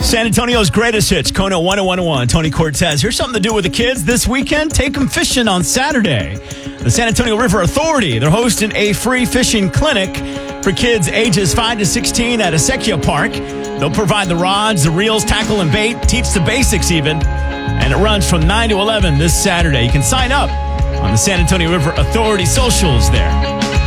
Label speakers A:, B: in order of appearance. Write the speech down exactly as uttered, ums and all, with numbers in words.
A: San Antonio's greatest hits, Kona one oh one oh one, Tony Cortez. Here's something to do with the kids this weekend. Take them fishing on Saturday. The San Antonio River Authority, they're hosting a free fishing clinic for kids ages five to sixteen at Acequia Park. They'll provide the rods, the reels, tackle, and bait, teach the basics even. And it runs from nine to eleven this Saturday. You can sign up on the San Antonio River Authority socials there.